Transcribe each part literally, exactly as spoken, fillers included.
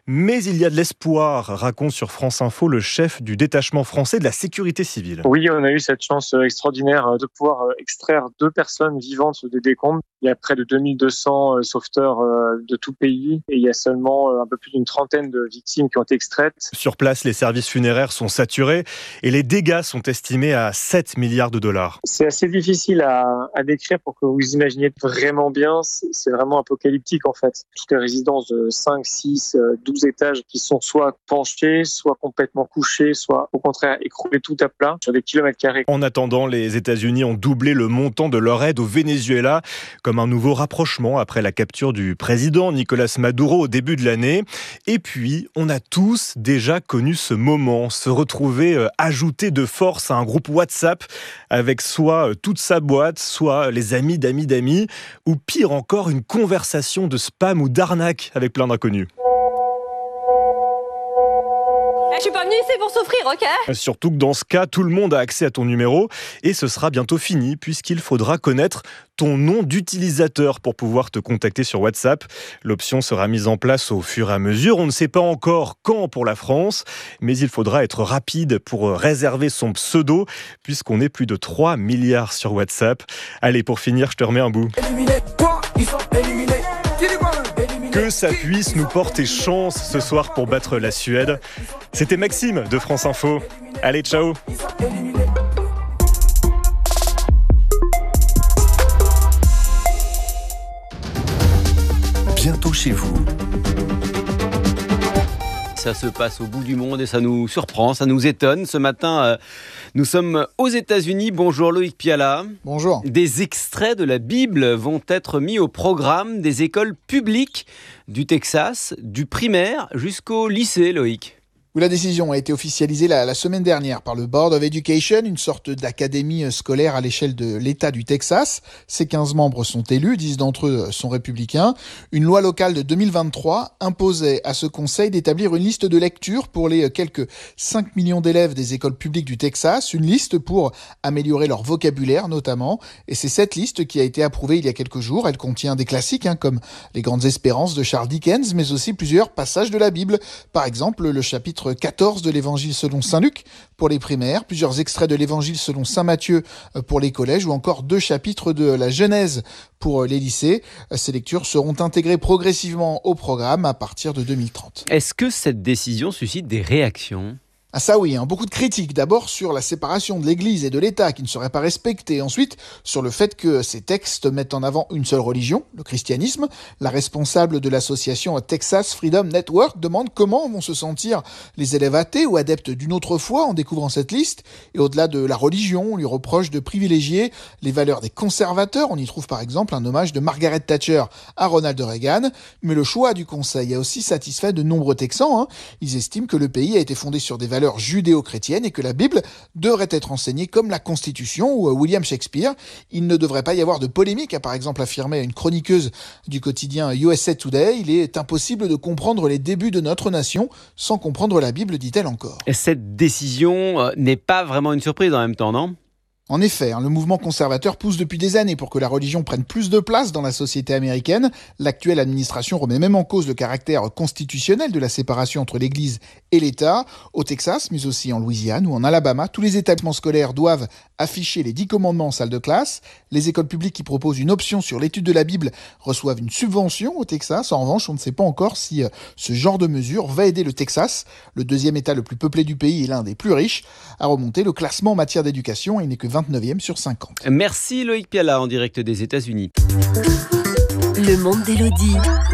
Mais il y a de l'espoir, raconte sur France Info le chef du détachement français de la sécurité civile. Oui, on a eu cette chance extraordinaire de pouvoir extraire deux personnes vivantes des décombres. Il y a près de deux mille deux cents sauveteurs de tout pays et il y a seulement un peu plus d'une trentaine de victimes qui ont été extraites. Sur place, les services funéraires sont saturés et les dégâts sont estimés à sept milliards de dollars. C'est assez difficile à, à décrire pour que vous imaginiez vraiment bien. C'est vraiment apocalyptique en fait. Toutes les résidences de cinq, six, douze étages qui sont soit penchées, soit complètement couchées, soit au contraire écroulées tout à plat sur des kilomètres carrés. En attendant, les États-Unis ont doublé le montant de leur aide au Venezuela, comme un nouveau rapprochement après la capture du président Nicolas Maduro au début de l'année. Et puis, on a tous déjà connu ce moment, se retrouver ajouté de force à un groupe WhatsApp avec soit toute sa boîte, soit les amis d'amis d'amis, ou pire encore, une conversation de spam ou d'arnaque avec plein d'inconnus. Je suis pas venue ici pour souffrir, ok ? Surtout que dans ce cas, tout le monde a accès à ton numéro et ce sera bientôt fini puisqu'il faudra connaître ton nom d'utilisateur pour pouvoir te contacter sur WhatsApp. L'option sera mise en place au fur et à mesure. On ne sait pas encore quand pour la France, mais il faudra être rapide pour réserver son pseudo puisqu'on est plus de trois milliards sur WhatsApp. Allez, pour finir, je te remets un bout. Que ça puisse nous porter chance ce soir pour battre la Suède. C'était Maxime de France Info. Allez, ciao. Bientôt chez vous. Ça se passe au bout du monde et ça nous surprend, ça nous étonne. Ce matin, euh, nous sommes aux États-Unis. Bonjour Loïc Piala. Bonjour. Des extraits de la Bible vont être mis au programme des écoles publiques du Texas, du primaire jusqu'au lycée, Loïc. La décision a été officialisée la, la semaine dernière par le Board of Education, une sorte d'académie scolaire à l'échelle de l'État du Texas. Ses quinze membres sont élus, dix d'entre eux sont républicains. Une loi locale de deux mille vingt-trois imposait à ce conseil d'établir une liste de lecture pour les quelques cinq millions d'élèves des écoles publiques du Texas, une liste pour améliorer leur vocabulaire notamment. Et c'est cette liste qui a été approuvée il y a quelques jours. Elle contient des classiques hein, comme Les Grandes Espérances de Charles Dickens, mais aussi plusieurs passages de la Bible. Par exemple, le chapitre quatorze de l'Évangile selon Saint Luc pour les primaires, plusieurs extraits de l'Évangile selon Saint Matthieu pour les collèges ou encore deux chapitres de la Genèse pour les lycées. Ces lectures seront intégrées progressivement au programme à partir de deux mille trente. Est-ce que cette décision suscite des réactions ? Ah ça oui, hein, beaucoup de critiques. D'abord sur la séparation de l'Église et de l'État qui ne serait pas respectée. Ensuite, sur le fait que ces textes mettent en avant une seule religion, le christianisme. La responsable de l'association Texas Freedom Network demande comment vont se sentir les élèves athées ou adeptes d'une autre foi en découvrant cette liste. Et au-delà de la religion, on lui reproche de privilégier les valeurs des conservateurs. On y trouve par exemple un hommage de Margaret Thatcher à Ronald Reagan. Mais le choix du Conseil a aussi satisfait de nombreux Texans. Hein. Ils estiment que le pays a été fondé sur des valeurs judéo-chrétiennes et que la Bible devrait être enseignée comme la Constitution ou William Shakespeare. Il ne devrait pas y avoir de polémique, a par exemple affirmé une chroniqueuse du quotidien U S A Today. Il est impossible de comprendre les débuts de notre nation sans comprendre la Bible, dit-elle encore. Cette décision n'est pas vraiment une surprise en même temps, non ? En effet, hein, le mouvement conservateur pousse depuis des années pour que la religion prenne plus de place dans la société américaine. L'actuelle administration remet même en cause le caractère constitutionnel de la séparation entre l'Église et l'État. Au Texas, mais aussi en Louisiane ou en Alabama, tous les établissements scolaires doivent afficher les dix commandements en salle de classe. Les écoles publiques qui proposent une option sur l'étude de la Bible reçoivent une subvention au Texas. En revanche, on ne sait pas encore si euh, ce genre de mesure va aider le Texas, le deuxième État le plus peuplé du pays et l'un des plus riches, à remonter le classement en matière d'éducation. Il n'est que vingt-neuvième sur cinquante. Merci Loïc Piala en direct des États-Unis. Le monde d'Élodie.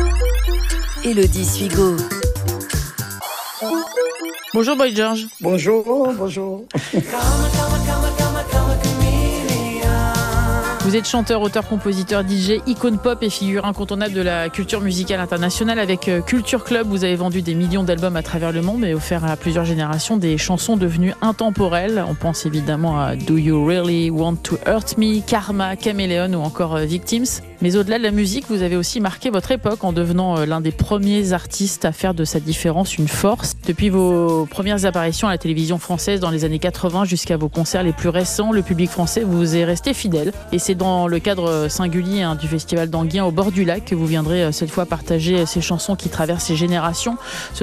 Élodie Suigo. Bonjour Boy George. Bonjour, bonjour. Vous êtes chanteur, auteur, compositeur, D J, icône pop et figure incontournable de la culture musicale internationale. Avec Culture Club, vous avez vendu des millions d'albums à travers le monde et offert à plusieurs générations des chansons devenues intemporelles. On pense évidemment à Do You Really Want to Hurt Me, Karma, Caméléon ou encore Victims. Mais au-delà de la musique, vous avez aussi marqué votre époque en devenant l'un des premiers artistes à faire de sa différence une force. Depuis vos premières apparitions à la télévision française dans les années quatre-vingts jusqu'à vos concerts les plus récents, le public français vous est resté fidèle. Et c'est dans le cadre singulier hein, du festival d'Anguien au bord du lac que vous viendrez cette fois partager ces chansons qui traversent les générations. Ce